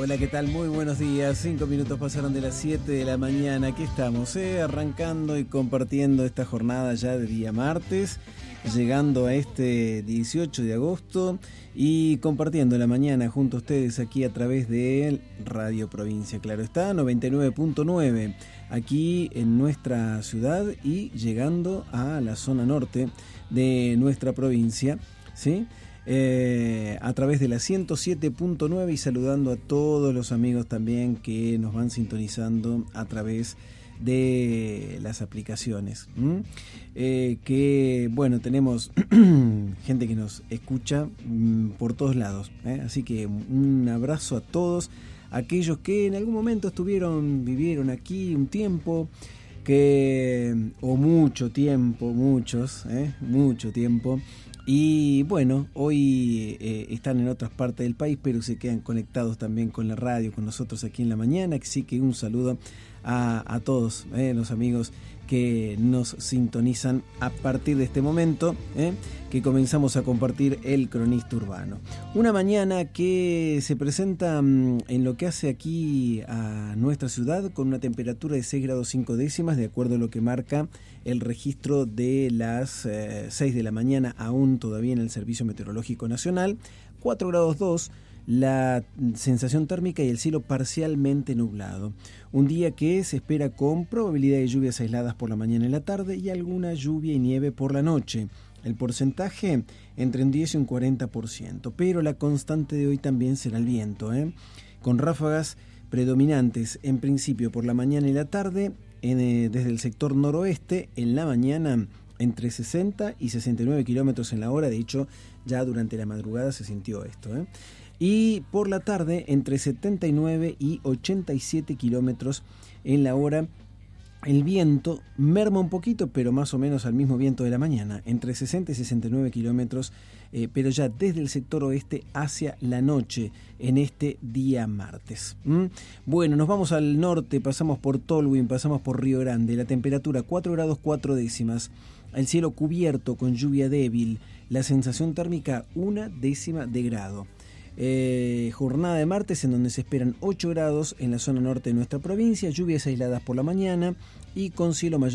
Hola, ¿qué tal? Muy buenos días. 5 minutos pasaron de las 7 de la mañana. Aquí estamos, arrancando y compartiendo esta jornada ya de día martes, llegando a este 18 de agosto y compartiendo la mañana junto a ustedes aquí a través de Radio Provincia. Claro está, 99.9 aquí en nuestra ciudad y llegando a la zona norte de nuestra provincia, ¿sí? A través de la 107.9 y saludando a todos los amigos también que nos van sintonizando a través de las aplicaciones. Que bueno, tenemos gente que nos escucha por todos lados, así que un abrazo a todos aquellos que en algún momento vivieron aquí un tiempo, o mucho tiempo, mucho tiempo. Y bueno, hoy están en otras partes del país, pero se quedan conectados también con la radio, con nosotros aquí en la mañana. Así que un saludo a todos los amigos que nos sintonizan a partir de este momento, que comenzamos a compartir el Cronista Urbano. Una mañana que se presenta en lo que hace aquí a nuestra ciudad con una temperatura de 6 grados 5 décimas, de acuerdo a lo que marca el registro de las 6 de la mañana, aún todavía en el Servicio Meteorológico Nacional. 4 grados 2 la sensación térmica y el cielo parcialmente nublado. Un día que se espera con probabilidad de lluvias aisladas por la mañana y la tarde y alguna lluvia y nieve por la noche. El porcentaje entre un 10 y un 40%, pero la constante de hoy también será el viento, con ráfagas predominantes en principio por la mañana y la tarde, desde el sector noroeste, en la mañana entre 60 y 69 kilómetros en la hora. De hecho, ya durante la madrugada se sintió esto, y por la tarde entre 79 y 87 kilómetros en la hora. El viento merma un poquito, pero más o menos al mismo viento de la mañana, entre 60 y 69 kilómetros, pero ya desde el sector oeste hacia la noche en este día martes. Bueno, nos vamos al norte, pasamos por Tolwyn, pasamos por Río Grande. La temperatura 4 grados 4 décimas, el cielo cubierto con lluvia débil, la sensación térmica 1 décima de grado. Jornada de martes en donde se esperan 8 grados en la zona norte de nuestra provincia, lluvias aisladas por la mañana y con cielo mayor